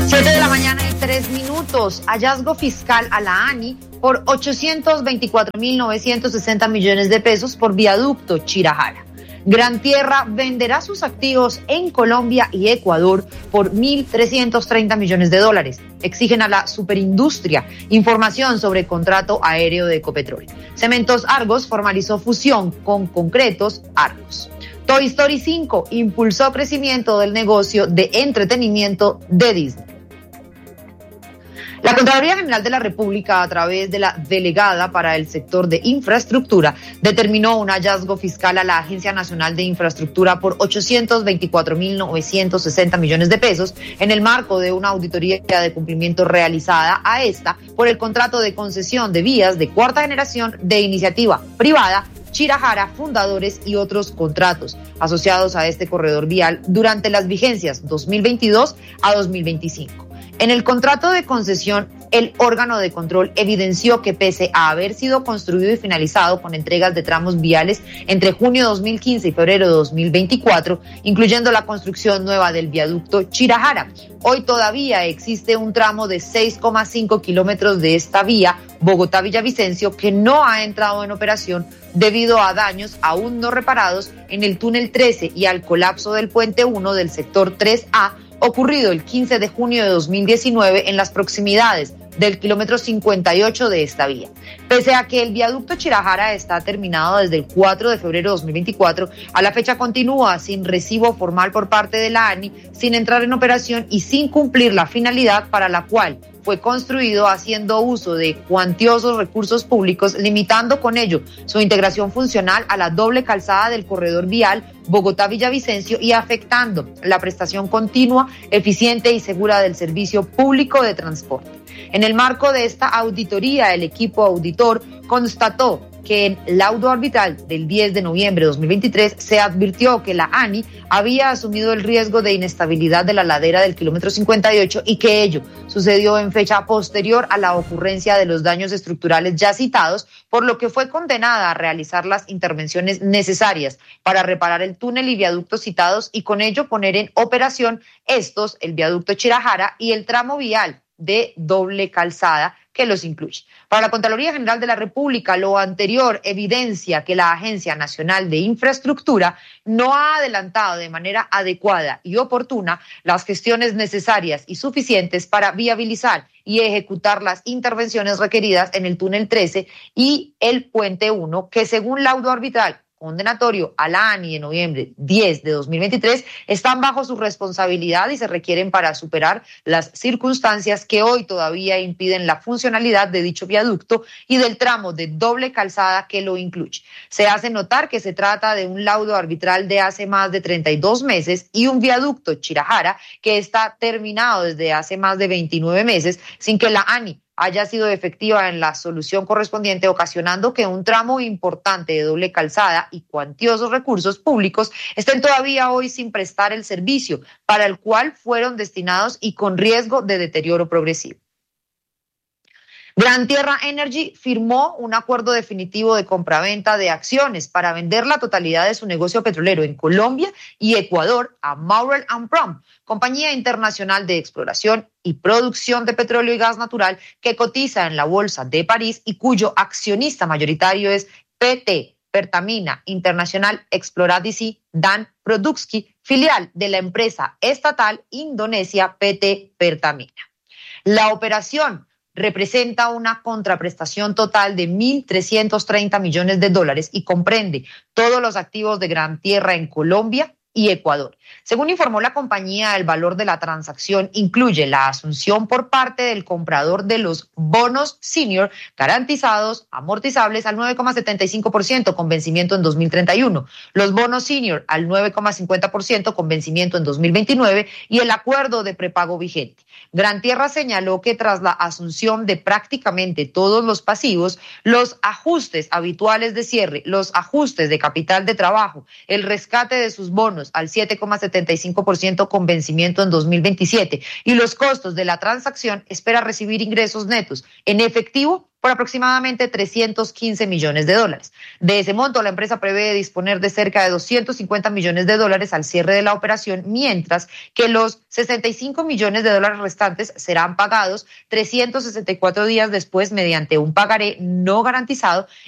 7:03 a.m. Hallazgo fiscal a la ANI por 824.960 millones de pesos por viaducto Chirajara. Gran Tierra venderá sus activos en Colombia y Ecuador por 1.330 millones de dólares. Exigen a la superindustria información sobre contrato aéreo de Ecopetrol. Cementos Argos formalizó fusión con Concretos Argos. Toy Story 5 impulsó crecimiento del negocio de entretenimiento de Disney. La Contraloría General de la República, a través de la delegada para el sector de infraestructura, determinó un hallazgo fiscal a la Agencia Nacional de Infraestructura por 824.960 millones de pesos en el marco de una auditoría de cumplimiento realizada a esta por el contrato de concesión de vías de cuarta generación de iniciativa privada Chirajara, Fundadores y otros contratos asociados a este corredor vial durante las vigencias 2022 a 2025. En el contrato de concesión, el órgano de control evidenció que pese a haber sido construido y finalizado con entregas de tramos viales entre junio de 2015 y febrero de 2024, incluyendo la construcción nueva del viaducto Chirajara, hoy todavía existe un tramo de 6,5 kilómetros de esta vía Bogotá-Villavicencio que no ha entrado en operación debido a daños aún no reparados en el túnel 13 y al colapso del puente 1 del sector 3A ocurrido el 15 de junio de 2019 en las proximidades del kilómetro 58 de esta vía. Pese a que el viaducto Chirajara está terminado desde el 4 de febrero de 2024, a la fecha continúa sin recibo formal por parte de la ANI, sin entrar en operación y sin cumplir la finalidad para la cual fue construido, haciendo uso de cuantiosos recursos públicos, limitando con ello su integración funcional a la doble calzada del corredor vial Bogotá-Villavicencio y afectando la prestación continua, eficiente y segura del servicio público de transporte. En el marco de esta auditoría, el equipo auditor constató que en laudo arbitral del 10 de noviembre de 2023 se advirtió que la ANI había asumido el riesgo de inestabilidad de la ladera del kilómetro 58 y que ello sucedió en fecha posterior a la ocurrencia de los daños estructurales ya citados, por lo que fue condenada a realizar las intervenciones necesarias para reparar el túnel y viaductos citados y con ello poner en operación estos, el viaducto Chirajara y el tramo vial de doble calzada que los incluye. Para la Contraloría General de la República, lo anterior evidencia que la Agencia Nacional de Infraestructura no ha adelantado de manera adecuada y oportuna las gestiones necesarias y suficientes para viabilizar y ejecutar las intervenciones requeridas en el túnel 13 y el puente 1, que según laudo arbitral condenatorio a la ANI de noviembre 10 de 2023 están bajo su responsabilidad y se requieren para superar las circunstancias que hoy todavía impiden la funcionalidad de dicho viaducto y del tramo de doble calzada que lo incluye. Se hace notar que se trata de un laudo arbitral de hace más de 32 meses y un viaducto Chirajara que está terminado desde hace más de 29 meses sin que la ANI haya sido efectiva en la solución correspondiente, ocasionando que un tramo importante de doble calzada y cuantiosos recursos públicos estén todavía hoy sin prestar el servicio para el cual fueron destinados y con riesgo de deterioro progresivo. Gran Tierra Energy firmó un acuerdo definitivo de compraventa de acciones para vender la totalidad de su negocio petrolero en Colombia y Ecuador a Maurel & Prom, compañía internacional de exploración y producción de petróleo y gas natural que cotiza en la Bolsa de París y cuyo accionista mayoritario es PT, Pertamina International Exploracy Dan Produksi, filial de la empresa estatal indonesia PT Pertamina. La operación representa una contraprestación total de 1.330 millones de dólares y comprende todos los activos de Gran Tierra en Colombia y Ecuador. Según informó la compañía, el valor de la transacción incluye la asunción por parte del comprador de los bonos senior garantizados amortizables al 9,75% con vencimiento en 2031, los bonos senior al 9,50% con vencimiento en 2029 y el acuerdo de prepago vigente. Gran Tierra señaló que tras la asunción de prácticamente todos los pasivos, los ajustes habituales de cierre, los ajustes de capital de trabajo, el rescate de sus bonos al 7,75% con vencimiento en 2027 y los costos de la transacción, espera recibir ingresos netos en efectivo por aproximadamente 315 millones de dólares. De ese monto, la empresa prevé disponer de cerca de 250 millones de dólares al cierre de la operación, mientras que los 65 millones de dólares restantes serán pagados 364 días después mediante un pagaré no garantizado